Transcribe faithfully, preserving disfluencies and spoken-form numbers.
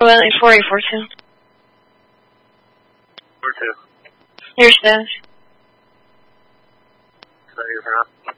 four eight four two. Four two. Your status. So you're from?